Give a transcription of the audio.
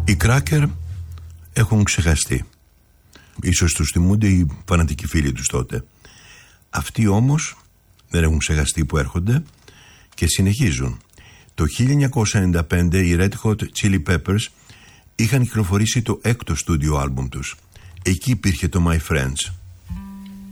Οι Cracker έχουν ξεχαστεί. Ίσως τους θυμούνται οι φανατικοί φίλοι τους τότε. Αυτοί όμως δεν έχουν ξεχαστεί που έρχονται και συνεχίζουν. Το 1995 οι Red Hot Chili Peppers είχαν κυκλοφορήσει το έκτο στούντιο άλμπουμ τους. Εκεί υπήρχε το My Friends.